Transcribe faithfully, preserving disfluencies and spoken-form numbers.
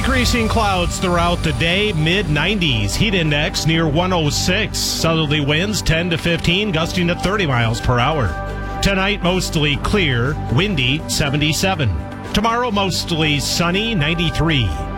Decreasing clouds throughout the day, mid nineties. Heat index near one oh six. Southerly winds ten to fifteen, gusting to thirty miles per hour. Tonight, mostly clear, windy, seventy-seven. Tomorrow, mostly sunny, ninety-three.